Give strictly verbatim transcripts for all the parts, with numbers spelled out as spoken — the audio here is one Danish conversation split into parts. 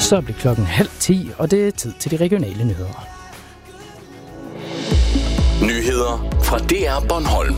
Så bliver klokken halv ti, og det er tid til de regionale nyheder. Nyheder fra D R Bornholm.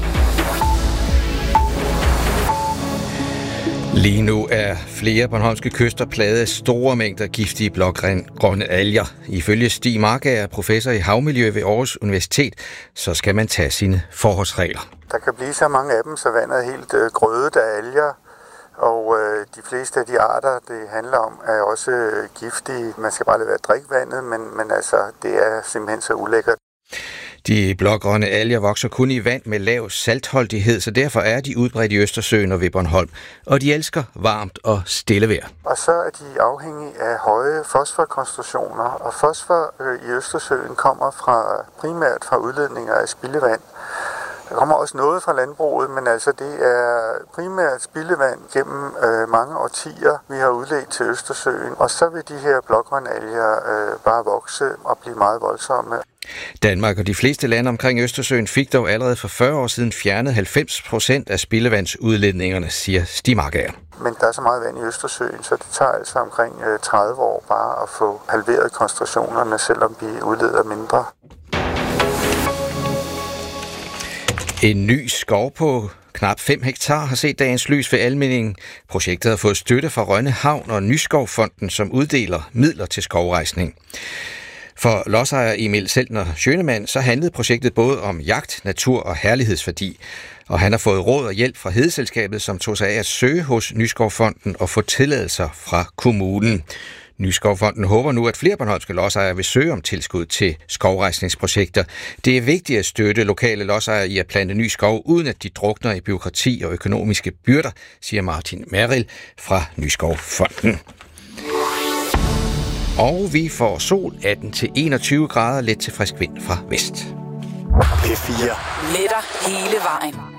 Lige nu er flere bornholmske kyster plaget af store mængder giftige blågrønne alger. Ifølge Stig Markager, professor i havmiljø ved Aarhus Universitet, så skal man tage sine forholdsregler. Der kan blive så mange af dem, så vandet er helt øh, grødet af alger. Og øh, de fleste af de arter, det handler om, er også øh, giftige. Man skal bare lade være at drikke vandet, men, men altså, det er simpelthen så ulækkert. De blågrønne alger vokser kun i vand med lav saltholdighed, så derfor er de udbredt i Østersøen og ved Bornholm. Og de elsker varmt og stille vejr. Og så er de afhængige af høje fosforkoncentrationer, og fosfor øh, i Østersøen kommer fra primært fra udledninger af spildevand. Der kommer også noget fra landbruget, men altså det er primært spildevand gennem øh, mange årtier, vi har udledt til Østersøen. Og så vil de her blågrønne alger øh, bare vokse og blive meget voldsomme. Danmark og de fleste lande omkring Østersøen fik dog allerede for fyrre år siden fjernet halvfems procent af spildevandsudledningerne, siger Stig Markager. Men der er så meget vand i Østersøen, så det tager altså omkring tredive år bare at få halveret koncentrationerne, selvom vi udleder mindre. En ny skov på knap fem hektar har set dagens lys ved Almindingen. Projektet har fået støtte fra Rønne Havn og Nyskovfonden, som uddeler midler til skovrejsning. For lodsejer Emil Seltner Schønemann, så handlede projektet både om jagt, natur og herlighedsværdi. Og han har fået råd og hjælp fra Hedeselskabet, som tog sig af at søge hos Nyskovfonden og få tilladelser fra kommunen. Nyskovfonden håber nu, at flere bornholmske lodsejere vil søge om tilskud til skovrejsningsprojekter. Det er vigtigt at støtte lokale lodsejere i at plante ny skov, uden at de drukner i bureaukrati og økonomiske byrder, siger Martin Merrill fra Nyskovfonden. Og vi får sol atten til enogtyve grader, let til frisk vind fra vest. P fire. Letter hele vejen.